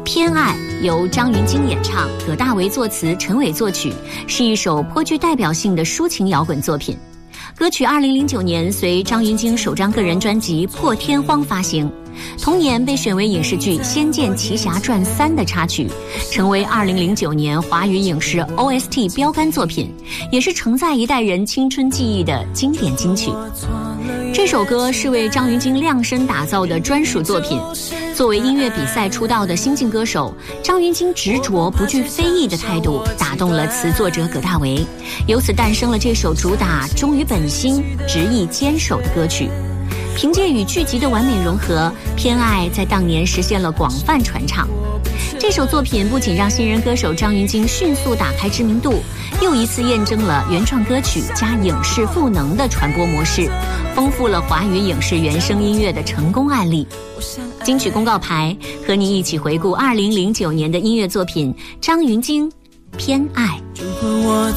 偏爱由张芸京演唱，葛大为作词，陈伟作曲，是一首颇具代表性的抒情摇滚作品。歌曲2009年随张芸京首张个人专辑《破天荒》发行，同年被选为影视剧《仙剑奇侠传3》的插曲，成为2009年华语影视 OST 标杆作品，也是承载一代人青春记忆的经典金曲。这首歌是为张芸京量身打造的专属作品。作为音乐比赛出道的新晋歌手，张芸京执着不惧非议的态度打动了词作者葛大为，由此诞生了这首主打忠于本心、执意坚守的歌曲。凭借与剧集的完美融合，偏爱在当年实现了广泛传唱。这首作品不仅让新人歌手张芸京迅速打开知名度，又一次验证了原创歌曲加影视赋能的传播模式，丰富了华语影视原声音乐的成功案例。金曲公告牌和你一起回顾2009年的音乐作品张芸京《偏爱》。 如果我